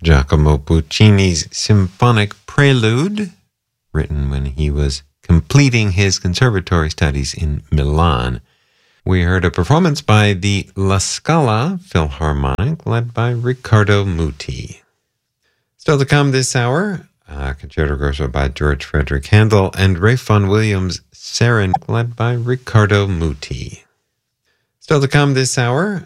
Giacomo Puccini's Symphonic Prelude, written when he was completing his conservatory studies in Milan. We heard a performance by the La Scala Philharmonic, led by Riccardo Muti. Still to come this hour, Concerto Grosso by George Frederick Handel and Ralph Vaughan Williams' Serenade, led by Riccardo Muti. Still to come this hour,